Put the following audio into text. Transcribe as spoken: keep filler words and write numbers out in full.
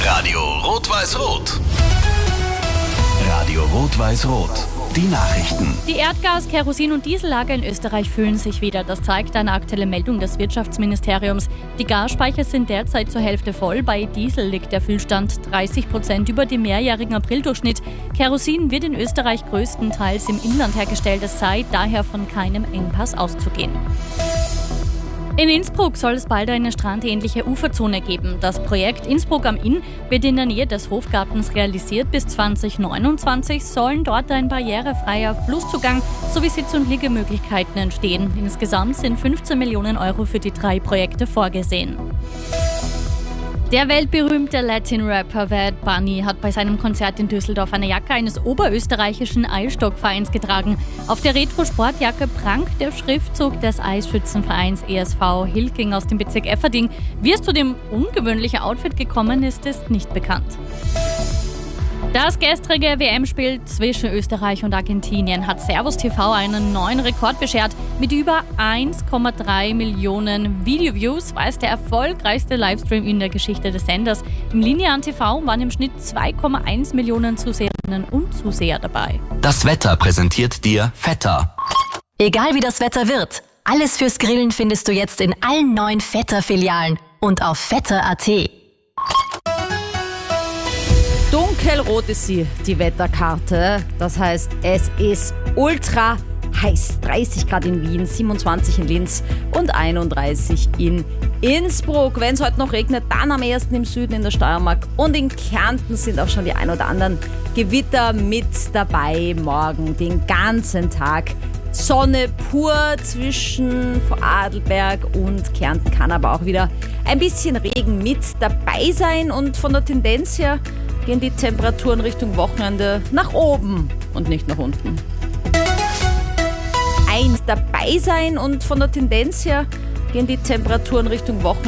Radio Rot-Weiß-Rot. Radio Rot-Weiß-Rot. Die Nachrichten. Die Erdgas-, Kerosin- und Diesellager in Österreich füllen sich wieder. Das zeigt eine aktuelle Meldung des Wirtschaftsministeriums. Die Gasspeicher sind derzeit zur Hälfte voll. Bei Diesel liegt der Füllstand dreißig Prozent über dem mehrjährigen Aprildurchschnitt. Kerosin wird in Österreich größtenteils im Inland hergestellt. Es sei daher von keinem Engpass auszugehen. In Innsbruck soll es bald eine strandähnliche Uferzone geben. Das Projekt Innsbruck am Inn wird in der Nähe des Hofgartens realisiert. Bis zwanzig neunundzwanzig sollen dort ein barrierefreier Flusszugang sowie Sitz- und Liegemöglichkeiten entstehen. Insgesamt sind fünfzehn Millionen Euro für die drei Projekte vorgesehen. Der weltberühmte Latin-Rapper Bad Bunny hat bei seinem Konzert in Düsseldorf eine Jacke eines oberösterreichischen Eisstockvereins getragen. Auf der Retro-Sportjacke prangt der Schriftzug des Eisschützenvereins E S V Hilking aus dem Bezirk Efferding. Wie es zu dem ungewöhnlichen Outfit gekommen ist, ist nicht bekannt. Das gestrige W M-Spiel zwischen Österreich und Argentinien hat Servus T V einen neuen Rekord beschert. Mit über eins Komma drei Millionen Video-Views war es der erfolgreichste Livestream in der Geschichte des Senders. Im linearen T V waren im Schnitt zwei Komma eins Millionen Zuseherinnen und Zuseher dabei. Das Wetter präsentiert dir Vetter. Egal wie das Wetter wird, alles fürs Grillen findest du jetzt in allen neuen Vetter-Filialen und auf vetter punkt a t. Dunkelrot ist sie, die Wetterkarte. Das heißt, es ist ultra heiß. dreißig Grad in Wien, siebenundzwanzig in Linz und einunddreißig in Innsbruck. Wenn es heute noch regnet, dann am ehesten im Süden in der Steiermark und in Kärnten sind auch schon die ein oder anderen Gewitter mit dabei. Morgen den ganzen Tag Sonne pur zwischen Vorarlberg und Kärnten, kann aber auch wieder ein bisschen Regen mit dabei sein und von der Tendenz her gehen die Temperaturen Richtung Wochenende nach oben und nicht nach unten. Eins dabei sein und von der Tendenz her gehen die Temperaturen Richtung Wochenende